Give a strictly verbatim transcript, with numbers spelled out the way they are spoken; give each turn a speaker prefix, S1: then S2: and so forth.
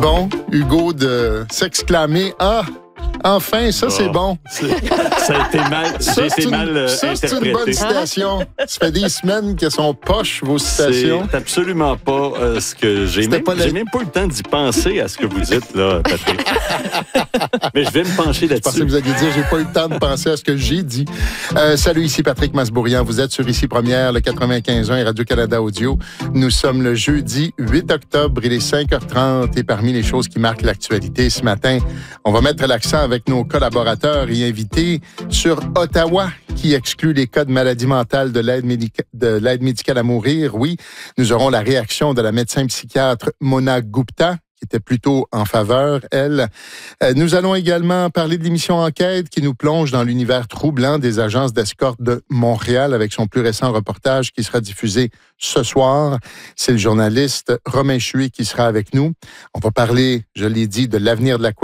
S1: bon, Hugo, de s'exclamer « Ah! » Enfin, ça, oh, c'est bon.
S2: C'est, ça a été mal,
S1: ça,
S2: j'ai été
S1: une,
S2: mal euh,
S1: ça,
S2: interprété.
S1: C'est une bonne citation. Ça fait des semaines qu'elles sont poches, vos citations.
S2: C'est absolument pas euh, ce que j'ai. Même,
S1: pas la...
S2: J'ai même pas eu le temps d'y penser à ce que vous dites, là, Patrick. Mais je vais me pencher là-dessus.
S1: Je pensais que vous alliez dire, j'ai pas eu le temps de penser à ce que j'ai dit. Euh, salut, ici Patrick Masbourian. Vous êtes sur Ici Première, le quatre-vingt-quinze point un et Radio-Canada Audio. Nous sommes le jeudi huit octobre, il est cinq heures trente et parmi les choses qui marquent l'actualité ce matin, on va mettre l'accent avec nos collaborateurs et invités sur Ottawa, qui exclut les cas de maladie mentale de l'aide, médica- de l'aide médicale à mourir. Oui, nous aurons la réaction de la médecin psychiatre Mona Gupta, qui était plutôt en faveur, elle. Euh, nous allons également parler de l'émission Enquête qui nous plonge dans l'univers troublant des agences d'escorte de Montréal avec son plus récent reportage qui sera diffusé ce soir. C'est le journaliste Romain Chuy qui sera avec nous. On va parler, je l'ai dit, de l'avenir de la